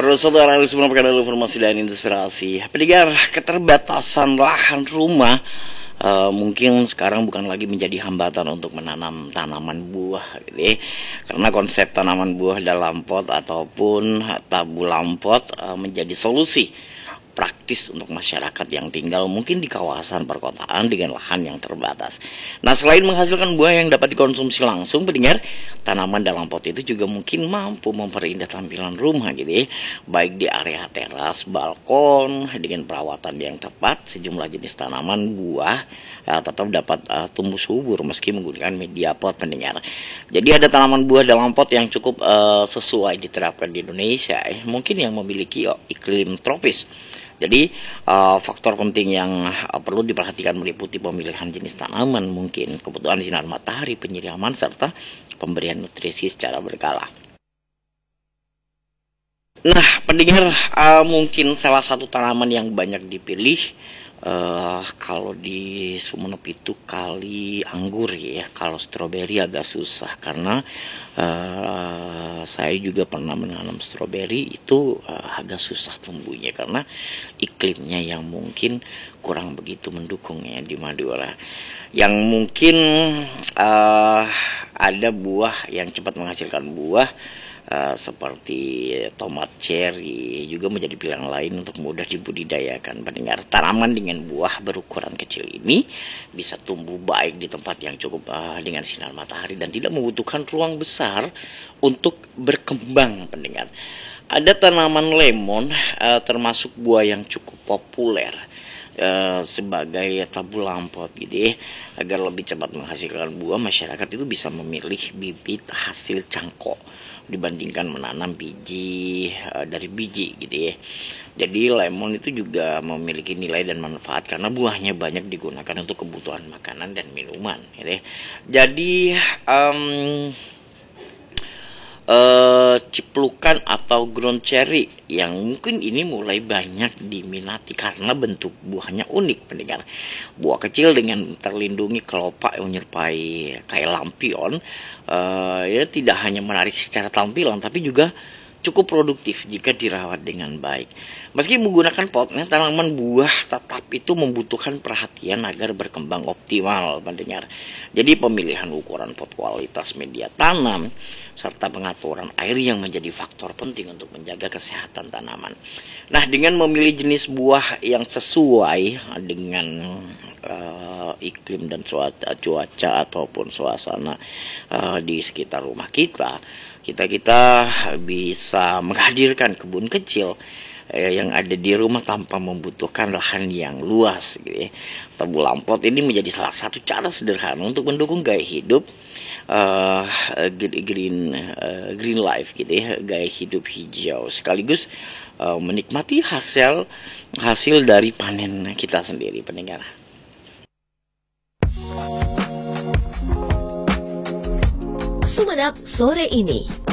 Perlu saudara harus mendapatkan informasi dan inspirasi. Pendengar, keterbatasan lahan rumah mungkin sekarang bukan lagi menjadi hambatan untuk menanam tanaman buah gitu ya. Karena konsep tanaman buah dalam pot ataupun tabulam pot menjadi solusi praktis untuk masyarakat yang tinggal mungkin di kawasan perkotaan dengan lahan yang terbatas. Nah, selain menghasilkan buah yang dapat dikonsumsi langsung, pendengar, tanaman dalam pot itu juga mungkin mampu memperindah tampilan rumah gitu ya, baik di area teras, balkon, dengan perawatan yang tepat. Sejumlah jenis tanaman buah tetap dapat tumbuh subur meski menggunakan media pot, pendengar. Jadi ada tanaman buah dalam pot yang cukup sesuai diterapkan di Indonesia, mungkin yang memiliki iklim tropis. Jadi faktor penting yang perlu diperhatikan meliputi pemilihan jenis tanaman, mungkin kebutuhan sinar matahari, penyiraman, serta pemberian nutrisi secara berkala. Nah, pendengar, mungkin salah satu tanaman yang banyak dipilih kalau di Sumeneb itu kali anggur ya. Kalau stroberi agak susah karena saya juga pernah menanam stroberi itu agak susah tumbuhnya karena iklimnya yang mungkin kurang begitu mendukung ya di Madura. Yang mungkin ada buah yang cepat menghasilkan buah seperti tomat cherry juga menjadi pilihan lain untuk mudah dibudidayakan. Pendengar, tanaman dengan buah berukuran kecil ini bisa tumbuh baik di tempat yang cukup dengan sinar matahari dan tidak membutuhkan ruang besar untuk berkembang. Pendengar, ada tanaman lemon termasuk buah yang cukup populer sebagai tabulam pot gitu ya. Agar lebih cepat menghasilkan buah, masyarakat itu bisa memilih bibit hasil cangkok dibandingkan menanam biji dari biji gitu ya. Jadi lemon itu juga memiliki nilai dan manfaat karena buahnya banyak digunakan untuk kebutuhan makanan dan minuman gitu ya. Jadi ciplukan atau ground cherry yang mungkin ini mulai banyak diminati karena bentuk buahnya unik, pendengar. Buah kecil dengan terlindungi kelopak yang menyerupai kayak lampion, ya tidak hanya menarik secara tampilan tapi juga cukup produktif jika dirawat dengan baik. Meski menggunakan potnya, tanaman buah tetap itu membutuhkan perhatian agar berkembang optimal, pendengar. Jadi pemilihan ukuran pot, kualitas media tanam, serta pengaturan air yang menjadi faktor penting untuk menjaga kesehatan tanaman. Nah, dengan memilih jenis buah yang sesuai dengan iklim dan cuaca ataupun suasana di sekitar rumah kita bisa menghadirkan kebun kecil yang ada di rumah tanpa membutuhkan lahan yang luas gitu ya. Tabulam pot ini menjadi salah satu cara sederhana untuk mendukung gaya hidup green life gitu ya, gaya hidup hijau, sekaligus menikmati hasil dari panen kita sendiri, pendengar. Sumeneb sore ini.